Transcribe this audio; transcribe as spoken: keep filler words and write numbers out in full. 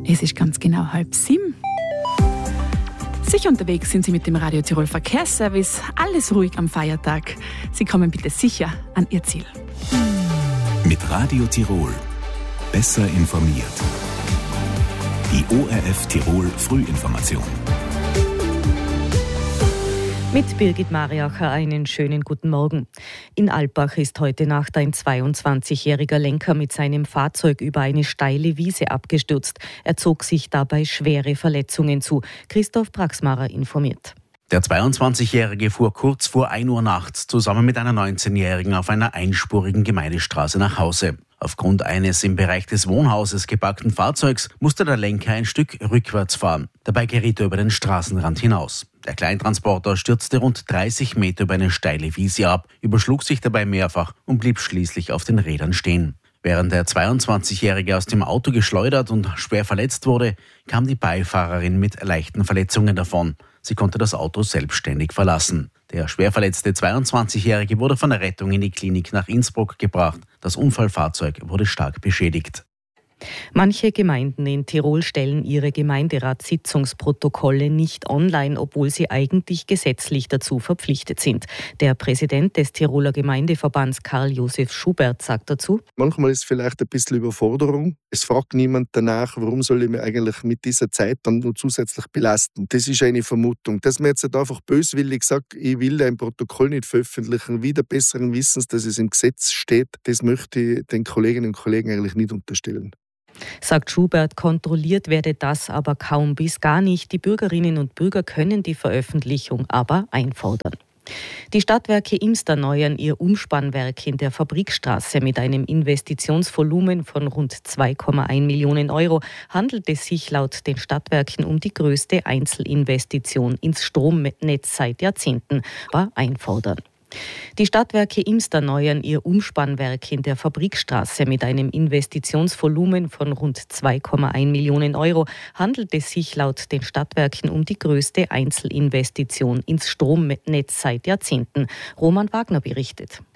Es ist ganz genau halb sieben. Sicher unterwegs sind Sie mit dem Radio Tirol Verkehrsservice. Alles ruhig am Feiertag. Sie kommen bitte sicher an Ihr Ziel. Mit Radio Tirol. Besser informiert. Die O R F Tirol Frühinformation. Mit Birgit Mariacher einen schönen guten Morgen. In Alpbach ist heute Nacht ein zweiundzwanzigjähriger Lenker mit seinem Fahrzeug über eine steile Wiese abgestürzt. Er zog sich dabei schwere Verletzungen zu. Christoph Praxmarer informiert. Der zweiundzwanzigjährige fuhr kurz vor ein Uhr nachts zusammen mit einer neunzehnjährigen auf einer einspurigen Gemeindestraße nach Hause. Aufgrund eines im Bereich des Wohnhauses geparkten Fahrzeugs musste der Lenker ein Stück rückwärts fahren. Dabei geriet er über den Straßenrand hinaus. Der Kleintransporter stürzte rund dreißig Meter über eine steile Wiese ab, überschlug sich dabei mehrfach und blieb schließlich auf den Rädern stehen. Während der zweiundzwanzigjährige aus dem Auto geschleudert und schwer verletzt wurde, kam die Beifahrerin mit leichten Verletzungen davon. Sie konnte das Auto selbstständig verlassen. Der schwer verletzte zweiundzwanzigjährige wurde von der Rettung in die Klinik nach Innsbruck gebracht. Das Unfallfahrzeug wurde stark beschädigt. Manche Gemeinden in Tirol stellen ihre Gemeinderatssitzungsprotokolle nicht online, obwohl sie eigentlich gesetzlich dazu verpflichtet sind. Der Präsident des Tiroler Gemeindeverbands Karl-Josef Schubert sagt dazu: Manchmal ist vielleicht ein bisschen Überforderung. Es fragt niemand danach, warum soll ich mich eigentlich mit dieser Zeit dann noch zusätzlich belasten. Das ist eine Vermutung. Dass man jetzt nicht einfach böswillig sagt, ich will ein Protokoll nicht veröffentlichen, wieder besseren Wissens, dass es im Gesetz steht, das möchte ich den Kolleginnen und Kollegen eigentlich nicht unterstellen. Sagt Schubert, kontrolliert werde das aber kaum bis gar nicht. Die Bürgerinnen und Bürger können die Veröffentlichung aber einfordern. Die Stadtwerke Imst erneuern ihr Umspannwerk in der Fabrikstraße. Mit einem Investitionsvolumen von rund zwei Komma eins Millionen Euro handelt es sich laut den Stadtwerken um die größte Einzelinvestition ins Stromnetz seit Jahrzehnten, aber einfordern. Die Stadtwerke Imst erneuern ihr Umspannwerk in der Fabrikstraße. Mit einem Investitionsvolumen von rund zwei Komma eins Millionen Euro handelt es sich laut den Stadtwerken um die größte Einzelinvestition ins Stromnetz seit Jahrzehnten. Roman Wagner berichtet.